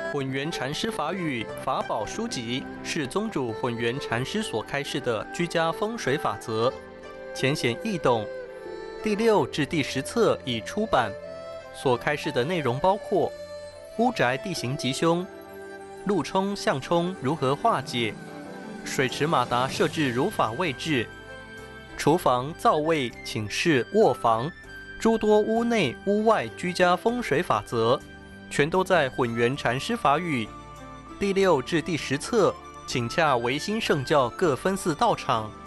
混元禅师法语法宝书籍是宗主混元禅师所开示的居家风水法则，浅显易懂。第6至第10册已出版，所开示的内容包括：屋宅地形吉凶、路冲向冲如何化解、水池马达设置如法位置、厨房、灶位、寝室、卧房诸多屋内屋外居家风水法则，全都在混元禅师法语第6至第10册，请洽维新圣教各分寺道场。